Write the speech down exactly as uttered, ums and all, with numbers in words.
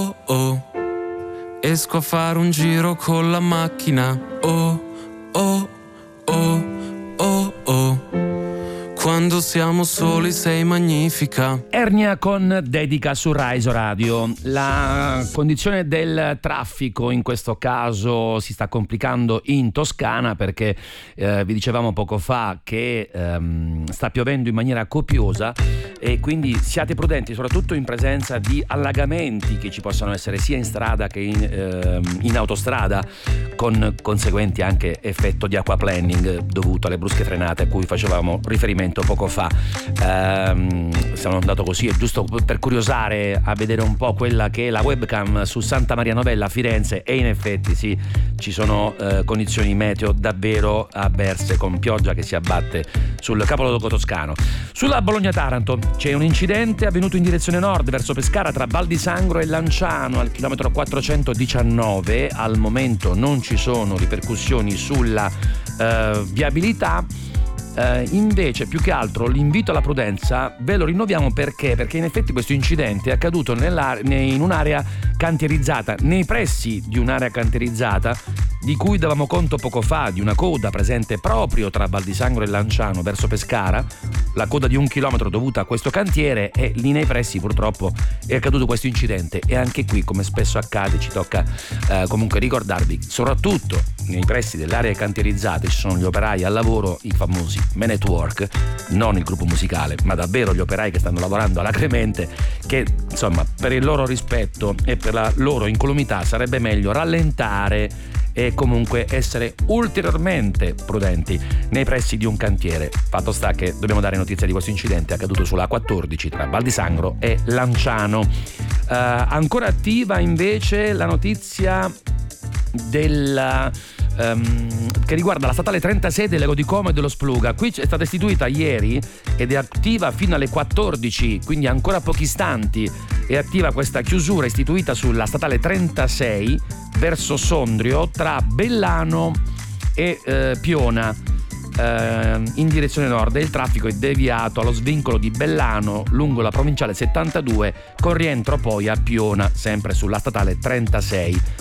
oh oh, esco a fare un giro con la macchina, oh oh oh oh oh, quando siamo soli sei magnifica. Ernia con dedica su Rise Radio. La condizione del traffico in questo caso si sta complicando in Toscana perché eh, vi dicevamo poco fa che ehm, sta piovendo in maniera copiosa e quindi siate prudenti soprattutto in presenza di allagamenti che ci possono essere sia in strada che in, ehm, in autostrada, con conseguenti anche effetto di aquaplaning dovuto alle brusche frenate a cui facevamo riferimento poco fa. Ehm, siamo andato così, è giusto per curiosare a vedere un po' quella che è la webcam su Santa Maria Novella a Firenze, e in effetti sì, ci sono eh, condizioni meteo davvero avverse, con pioggia che si abbatte sul capoluogo toscano. Sulla Bologna-Taranto c'è un incidente avvenuto in direzione nord verso Pescara tra Val di Sangro e Lanciano al chilometro quattrocentodiciannove. Al momento non ci sono ripercussioni sulla eh, viabilità. Uh, invece più che altro l'invito alla prudenza ve lo rinnoviamo perché perché in effetti questo incidente è accaduto in un'area cantierizzata, nei pressi di un'area cantierizzata di cui davamo conto poco fa, di una coda presente proprio tra Val di Sangro e Lanciano verso Pescara, la coda di un chilometro dovuta a questo cantiere, e lì nei pressi purtroppo è accaduto questo incidente. E anche qui, come spesso accade, ci tocca uh, comunque ricordarvi, soprattutto nei pressi delle aree cantierizzate ci sono gli operai al lavoro, i famosi Men at Work, non il gruppo musicale, ma davvero gli operai che stanno lavorando alacremente, che insomma per il loro rispetto e per la loro incolumità sarebbe meglio rallentare e comunque essere ulteriormente prudenti nei pressi di un cantiere. Fatto sta che dobbiamo dare notizia di questo incidente accaduto sulla A quattordici tra Val di Sangro e Lanciano. Uh, ancora attiva invece la notizia della Um, che riguarda la statale trentasei del Lago di Como e dello Spluga. Qui è stata istituita ieri ed è attiva fino alle quattordici, quindi ancora pochi istanti è attiva questa chiusura istituita sulla statale trentasei verso Sondrio tra Bellano e eh, Piona eh, in direzione nord, e il traffico è deviato allo svincolo di Bellano lungo la provinciale settantadue con rientro poi a Piona sempre sulla statale trentasei.